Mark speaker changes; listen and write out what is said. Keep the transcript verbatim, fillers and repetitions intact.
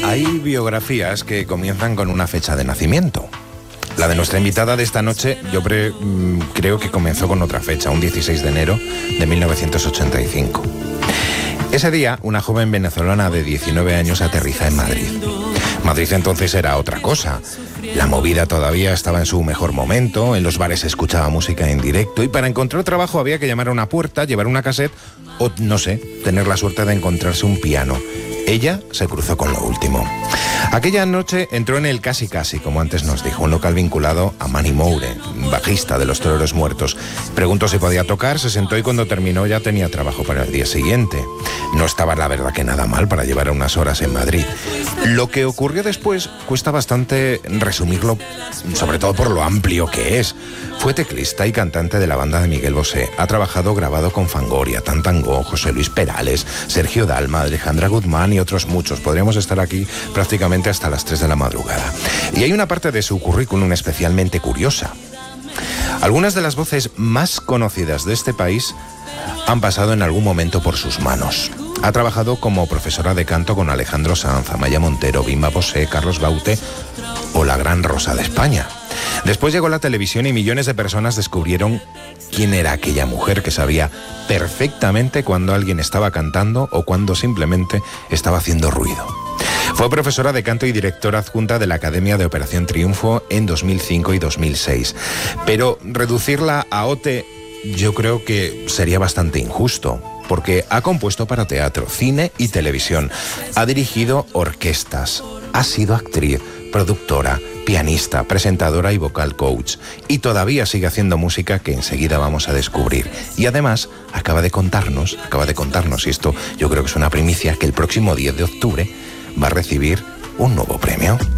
Speaker 1: Hay biografías que comienzan con una fecha de nacimiento. La de nuestra invitada de esta noche, yo pre, creo que comenzó con otra fecha, un dieciséis de enero de mil novecientos ochenta y cinco. Ese día, una joven venezolana de diecinueve años aterriza en Madrid. Madrid entonces era otra cosa. La movida todavía estaba en su mejor momento, en los bares se escuchaba música en directo y para encontrar trabajo había que llamar a una puerta, llevar una cassette o, no sé, tener la suerte de encontrarse un piano. Ella se cruzó con lo último. Aquella noche entró en el Casi Casi, como antes nos dijo, un local vinculado a Manny Moure, bajista de Los Toreros Muertos. Preguntó si podía tocar, se sentó y cuando terminó ya tenía trabajo para el día siguiente. No estaba la verdad que nada mal para llevar unas horas en Madrid. Lo que ocurrió después cuesta bastante resumirlo, sobre todo por lo amplio que es. Fue teclista y cantante de la banda de Miguel Bosé. Ha trabajado grabado con Fangoria, Tantangó, José Luis Perales, Sergio Dalma, Alejandra Guzmán y otros muchos. Podríamos estar aquí prácticamente hasta las tres de la madrugada. Y hay una parte de su currículum especialmente curiosa. Algunas de las voces más conocidas de este país han pasado en algún momento por sus manos. Ha trabajado como profesora de canto con Alejandro Sanz, Amaya Montero, Bimba Bosé, Carlos Baute o la Gran Rosa de España. Después llegó la televisión y millones de personas descubrieron quién era aquella mujer que sabía perfectamente cuando alguien estaba cantando o cuando simplemente estaba haciendo ruido. Fue profesora de canto y directora adjunta de la Academia de Operación Triunfo en dos mil cinco y dos mil seis. Pero reducirla a O T yo creo que sería bastante injusto, porque ha compuesto para teatro, cine y televisión. Ha dirigido orquestas, ha sido actriz, productora, pianista, presentadora y vocal coach. Y todavía sigue haciendo música que enseguida vamos a descubrir. Y además acaba de contarnos, acaba de contarnos, y esto yo creo que es una primicia, que el próximo diez de octubre va a recibir un nuevo premio.